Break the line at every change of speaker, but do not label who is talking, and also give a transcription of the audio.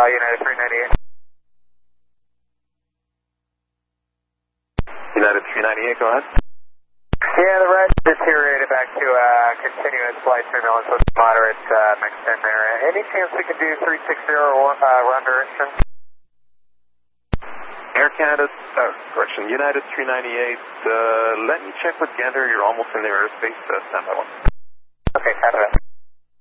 United 398.
United 398, go ahead.
Yeah, the ride deteriorated back to continuous flight turbulence with moderate mix in there. Any chance we could do 360 run direction?
Air Canada, correction, United 398, let me check with Gander, you're almost in their airspace, stand by one.
Okay, copy that.